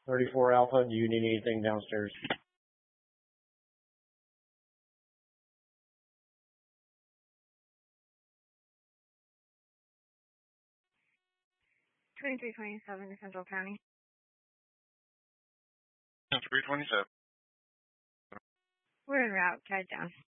34 Alpha, do you need anything downstairs? Central County. 327. We're en route. Tied down.